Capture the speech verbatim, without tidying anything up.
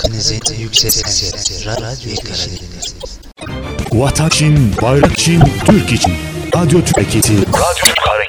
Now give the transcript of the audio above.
Karadeniz'in yüksek sesli Radyo Karadeniz. Vatan için, bayrak için, Türk için. Radyo Türk Hareketi. Radyo Türk Hareketi.